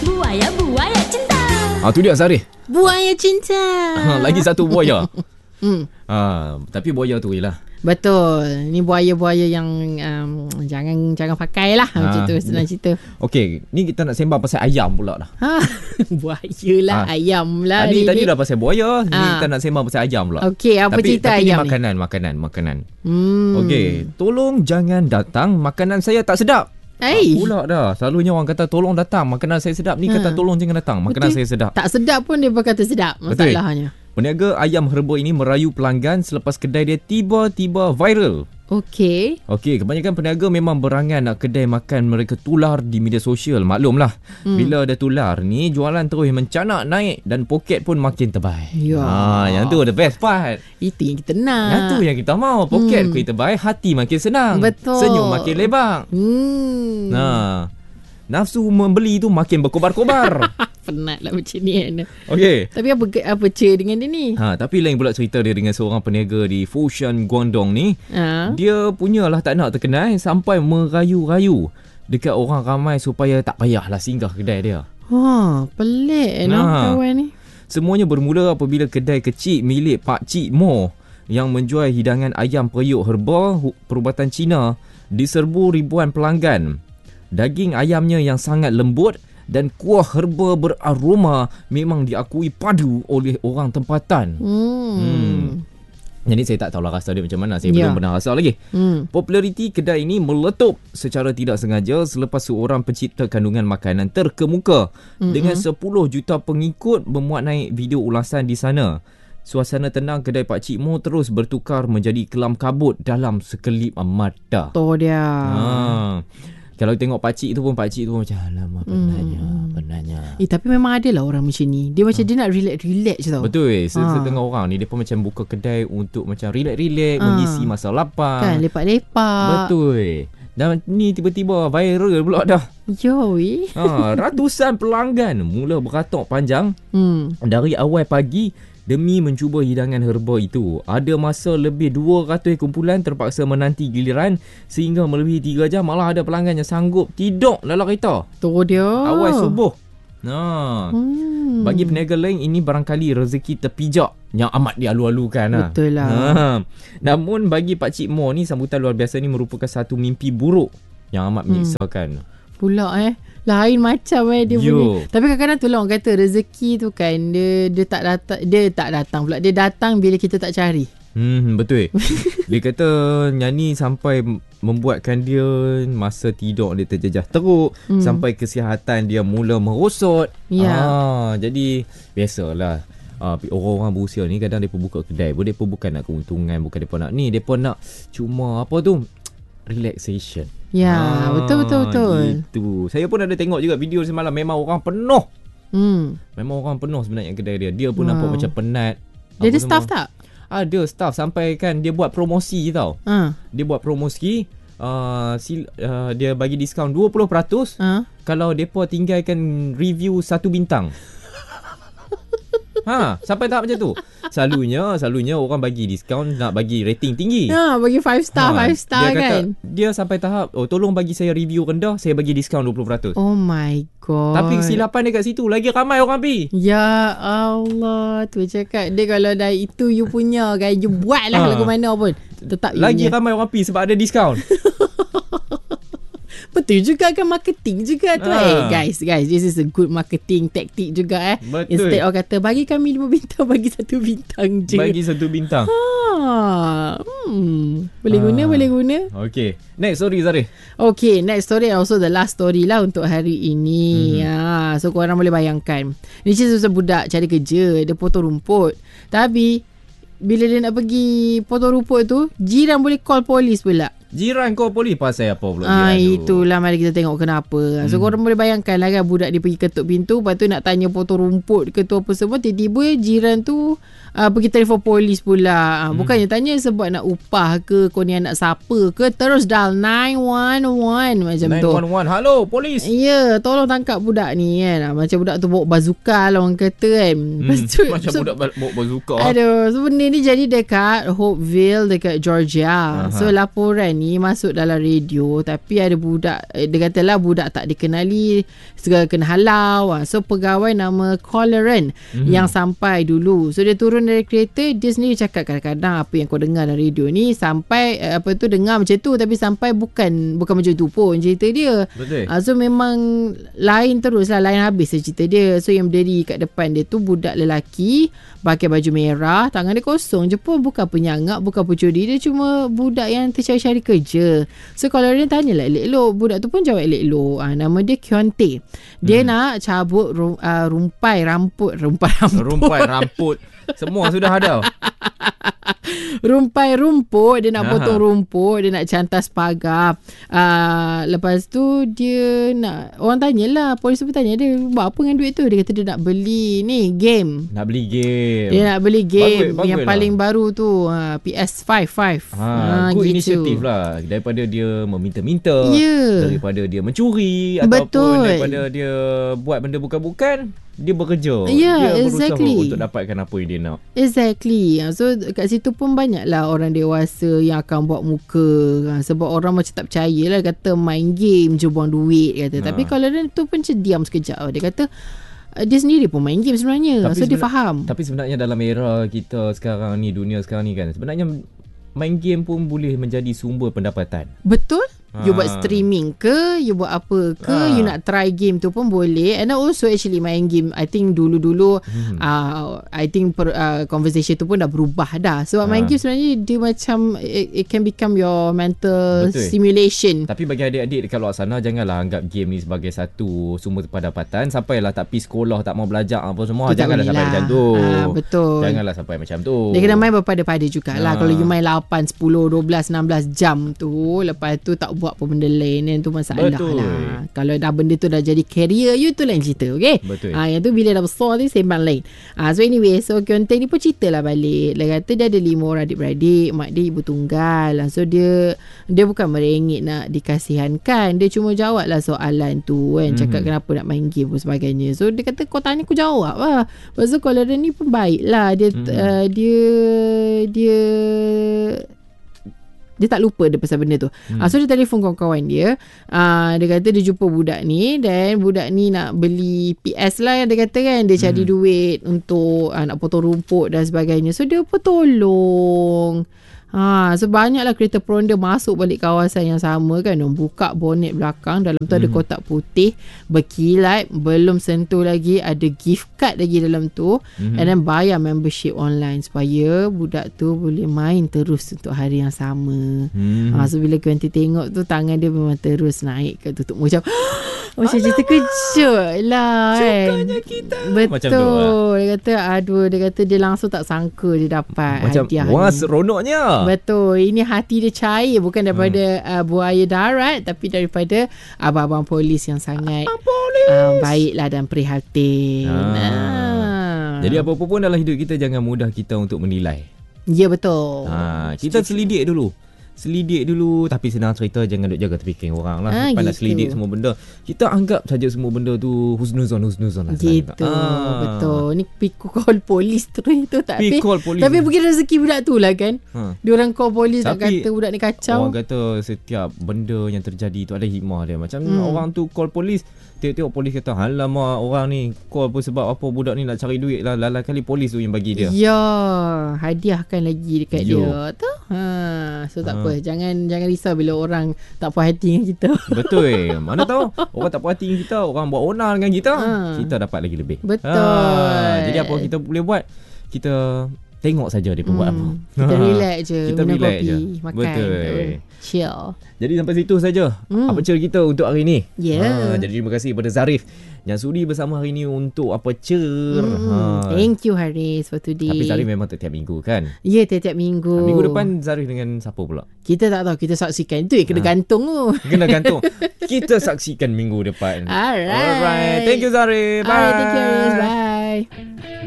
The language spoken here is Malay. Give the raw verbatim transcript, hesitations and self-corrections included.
Buaya, buaya cinta. Ah, tu dia Zarif. Buaya cinta. Ha, lagi satu buaya. hmm. Ha, tapi buaya tu ialah. Betul. Ni buaya-buaya yang um, jangan jangan pakai lah ha, macam tu senang cerita. Okey, ni kita nak sembang pasal ayam pula dah. Ha, buaya lah, ha. ayam lah. Tadi ni, tadi ni. dah pasal buaya, ha. Ni kita nak sembang pasal ayam pula. Okey, apa tapi, cerita tapi ayam ni? Makanan, ni? makanan, makanan, makanan. Hmm. Okey, tolong jangan datang, makanan saya tak sedap. Hey. Ha, pula dah. Selalunya orang kata tolong datang, makanan saya sedap. Ni ha. kata tolong jangan datang, makanan Betul. saya sedap. Tak sedap pun dia berkata sedap. Masalahnya. Betul. Peniaga ayam herba ini merayu pelanggan selepas kedai dia tiba-tiba viral. Okey. Okey, kebanyakan peniaga memang berangan nak kedai makan mereka tular di media sosial. Maklumlah, hmm. bila ada tular ni, jualan terus mencanak naik dan poket pun makin tebal. Ya. Ha, yang tu the best part. Itu yang kita nak. Yang tu yang kita mahu. Poket hmm. kita tebal, hati makin senang. Betul. Senyum makin lebar. Hmm. Nah, nafsu membeli tu makin berkobar-kobar. Penat lah macam ni kan. Okey. Tapi apa apa cer dengan dia ni? Ha, tapi lain pula cerita dia dengan seorang peniaga di Foshan, Guangdong ni. Ha? Dia punyalah tak nak terkenal sampai merayu-rayu dekat orang ramai supaya tak payahlah singgah kedai dia. Ha, pelik no Ha. kawan ni. Semuanya bermula apabila kedai kecil milik Pak Cik Mo yang menjual hidangan ayam periuk herba perubatan Cina diserbu ribuan pelanggan. Daging ayamnya yang sangat lembut dan kuah herba beraroma memang diakui padu oleh orang tempatan. Hmm. hmm. Jadi saya tak tahulah rasa dia macam mana. Saya yeah. belum pernah rasa lagi. Hmm. Populariti kedai ini meletup secara tidak sengaja selepas seorang pencipta kandungan makanan terkemuka mm-hmm. dengan sepuluh juta pengikut memuat naik video ulasan di sana. Suasana tenang kedai Pak Cik Mo terus bertukar menjadi kelam kabut dalam sekelip mata. Tu dia. Ha. Kalau tengok pakcik tu pun, pakcik tu pun macam alamak penatnya, hmm. penatnya. Eh tapi memang ada lah orang macam ni. Dia macam ha. dia nak relax-relax je tau. Betul eh. Setengah ha. orang ni dia pun macam buka kedai untuk macam relax-relax, ha. mengisi masa lapang. Kan, lepak-lepak. Betul. Dan ni tiba-tiba viral pula dah. Yoi. Ha, ratusan pelanggan mula beratok panjang hmm. dari awal pagi demi mencuba hidangan herba itu. Ada masa lebih dua ratus kumpulan terpaksa menanti giliran sehingga melebihi tiga jam. Malah ada pelanggan yang sanggup tidur dalam kereta. Tu dia. Awal subuh. Nah, hmm. bagi peniaga lain ini barangkali rezeki terpijak yang amat dialu-alukan. Betul lah. Ha. Namun bagi Pak Cik Mo ni, sambutan luar biasa ni merupakan satu mimpi buruk yang amat menyiksakan. Hmm. Pula eh. Lain macam eh dia Yo. punya. Tapi kadang-kadang tu lah orang kata rezeki tu kan dia dia tak datang dia tak datang pula. Dia datang bila kita tak cari. Hmm, betul. Dia kata nyanyi sampai membuatkan dia masa tidur dia terjejah teruk, hmm. sampai kesihatan dia mula merosot. Ya. Ah, jadi biasalah. Ah, orang-orang berusia ni kadang dia pun buka kedai, dia pun bukan nak keuntungan, bukan dia pun nak ni, dia pun nak cuma apa tu? Relaxation. Ya, ah, betul betul betul. Itu. Saya pun ada tengok juga video semalam, memang orang penuh. Hmm. Memang orang penuh sebenarnya kedai dia. Dia pun wow. nampak macam penat. Dia ada staff tak? Ada staff sampai kan dia buat promosi tau. Ha. Dia buat promosi uh, sil, uh, dia bagi diskaun dua puluh peratus ha? Kalau depa tinggalkan review satu bintang. Ha, sampai tahap macam tu. Selalunya, selalunya orang bagi diskaun nak bagi rating tinggi. Ha, bagi five star, ha, five star dia kata, kan. Dia sampai tahap, oh tolong bagi saya review rendah, saya bagi diskaun dua puluh peratus. Oh my god. Tapi kesilapan dia kat situ, lagi ramai orang pergi. Ya Allah, tu cakap dia kalau dah itu you punya kan, you buat lah ha. lagu mana pun. Tetap lagi you ramai orang pergi sebab ada diskaun. Betul juga kan, marketing juga tu. Ha. Eh guys, guys, this is a good marketing tactic juga eh. Betul. Instead of kata bagi kami lima bintang, bagi satu bintang je. Bagi satu bintang. Ha. Hmm. Boleh ha. guna, boleh guna. Okay. Next story Zarif. Okay, next story also the last story lah untuk hari ini. Mm-hmm. Ha. So korang boleh bayangkan. Ni cerita pasal budak cari kerja, dia potong rumput. Tapi bila dia nak pergi potong rumput tu, jiran boleh call polis pula. Jiran kau polis pasal apa pula? Ah, itulah, mari kita tengok kenapa. Hmm. So korang boleh bayangkan lah kan, budak dia pergi ketuk pintu, lepas tu nak tanya potong rumput ke tu apa semua, tiba-tiba jiran tu uh, pergi telefon polis pula. Uh, hmm. Bukannya tanya sebab nak upah ke, kau ni anak siapa ke, terus dial nine one one macam tu. nine one one, halo polis. Ya, yeah, tolong tangkap budak ni kan. Macam budak tu bawa bazooka lah orang kata kan. Hmm. Tu, macam so, budak bawa bazooka. Aduh, so benda ni jadi dekat Hopeville, dekat Georgia. Aha. So laporan ni masuk dalam radio, tapi ada budak, dia katalah budak tak dikenali, segala kena halau. So pegawai nama Colleran mm-hmm. yang sampai dulu. So dia turun dari kereta, dia sendiri cakap kadang-kadang apa yang kau dengar dalam radio ni sampai apa tu dengar macam tu, tapi sampai bukan bukan macam tu pun cerita dia. Betul. Uh, so memang lain terus lah, lain habis lah cerita dia. So yang berdiri kat depan dia tu budak lelaki pakai baju merah, tangan dia kosong je pun, bukan penyangak, bukan pencuri, dia cuma budak yang tercari-cari kerja. So kalau dia tanyalah elok-elok, budak tu pun jawab elok-elok. Ah, nama dia Kionte. Dia hmm. nak cabut rum, uh, rumpai rambut, rumpai rambut. Rumpai rambut. Semua sudah ada. Rumpai rumput, dia nak Aha. potong rumput, dia nak cantas pagar. Uh, lepas tu dia nak, orang tanyalah, polis pun tanya dia, buat apa dengan duit tu? Dia kata dia nak beli ni game. Nak beli game. Dia nak beli game bagus, yang bagus paling lah. baru tu, uh, P S five. Ha, uh, good gitu. inisiatif lah. Daripada dia meminta-minta, yeah. daripada dia mencuri, Betul. ataupun daripada dia buat benda bukan-bukan, dia bekerja. Yeah, dia berusaha exactly. untuk dapatkan apa yang dia nak. Exactly. So kat situ pun banyaklah orang dewasa yang akan buat muka, sebab orang macam tak percaya lah, kata main game je buang duit kata. Ha. Tapi kalau dia tu pun diam sekejap, dia kata dia sendiri pun main game sebenarnya. Tapi so dia faham. Tapi sebenarnya dalam era kita sekarang ni, dunia sekarang ni kan, sebenarnya main game pun boleh menjadi sumber pendapatan. Betul. You Ha. buat streaming ke, you buat apa ke, Ha. you nak try game tu pun boleh. And also actually main game, I think dulu-dulu hmm. uh, I think per, uh, conversation tu pun dah berubah dah. Sebab ha. main game sebenarnya dia macam it, it can become your mental Betul. stimulation. Tapi bagi adik-adik dekat luar sana, janganlah anggap game ni sebagai satu sumber pendapatan. Sampailah tak pergi sekolah, tak mau belajar apa semua, tu janganlah sampai macam tu. Ha, betul. Janganlah sampai macam tu. Dia kena main berpada-pada jugalah. Ha. Kalau you main lapan, sepuluh, dua belas, enam belas jam tu, lepas tu tak buat apa benda lain, yang tu masalah Betul. lah. Kalau dah benda tu dah jadi career you, tu lain cerita, okay? Betul. Ha, yang tu bila dah besar ni sembang lain. Ha, so anyway, so Kionte ni pun cerita lah balik. Dia kata dia ada lima orang adik-beradik, mak dia ibu tunggal. So dia dia bukan merengek nak dikasihankan, dia cuma jawab lah soalan tu kan, cakap mm-hmm. kenapa nak main game dan sebagainya. So dia kata kau tanya aku jawab lah. Lepas tu kalau dia ni pun baik lah, dia mm-hmm. uh, dia dia dia tak lupa dia pasal benda tu. Hmm. Uh, so dia telefon kawan-kawan dia. Uh, dia kata dia jumpa budak ni, dan budak ni nak beli P S lah, dia kata kan. Dia cari hmm. duit untuk uh, nak potong rumput dan sebagainya. So dia pun tolong. Ha, so banyaklah kereta peronda masuk balik kawasan yang sama kan. Dia buka bonet belakang, dalam tu hmm. ada kotak putih berkilat, belum sentuh lagi, ada gift card lagi dalam tu, hmm. and then bayar membership online supaya budak tu boleh main terus untuk hari yang sama. hmm. Ha, so bila Kionte tengok tu, tangan dia memang terus naik ke tutup macam macam cerita kejut lah kan. Kita. Betul. Macam tu lah. Dia kata aduh, dia kata dia langsung tak sangka dia dapat macam hadiah wah ni. seronoknya. Betul. Ini hati dia cair, bukan daripada hmm. uh, buaya darat, tapi daripada abang-abang polis yang sangat uh, baiklah dan prihatin. Ah. Ah. Jadi apa-apa pun dalam hidup kita, jangan mudah kita untuk menilai. Ya, betul. Ha, kita selidik dulu. Selidik dulu. Tapi senang cerita, jangan duk jaga terfikir orang lah. Ha, Lepas nak gitu. selidik semua benda, kita anggap saja semua benda tu husnuzon, husnuzon lah. Gitu. Ha. Betul. Ni pick call polis terus tu tak. Pick call polis. Tapi mungkin rezeki budak tu lah kan. Ha. Diorang call polis nak Tapi kata budak ni kacau. Orang kata setiap benda yang terjadi tu ada hikmah dia. Macam Hmm. orang tu call polis, tengok-tengok polis kata, alamak orang ni call pun sebab apa, budak ni nak cari duit lah. Lain kali polis tu yang bagi dia. Ya, hadiahkan lagi dekat Yo. dia tu. Ha, so tak Ha. apa. Jangan jangan risau bila orang tak puas hati dengan kita. Betul. Mana tahu orang tak puas hati dengan kita, orang buat onar dengan kita, Ha. kita dapat lagi lebih. Betul. Ha. Jadi apa kita boleh buat? Kita tengok saja dia buat apa. Kita relax je. Kita minum relax kopi, je. makan. Betul. Tu. Chill. Jadi sampai situ saja Hmm. apa cerita kita untuk hari ni. Yeah. Ha, jadi terima kasih kepada Zarif yang sudi bersama hari ni untuk apa cer. Hmm. Ha. Thank you Haris for today. Tapi Zarif memang tiap minggu kan. Ya, tiap-tiap minggu. Ha, minggu depan Zarif dengan siapa pula? Kita tak tahu. Kita saksikan. Itu yang kena Ha. gantung tu. Kena gantung. Kita saksikan minggu depan. Alright. Alright. Thank you Zarif. Bye. Alright, thank you Haris. Bye.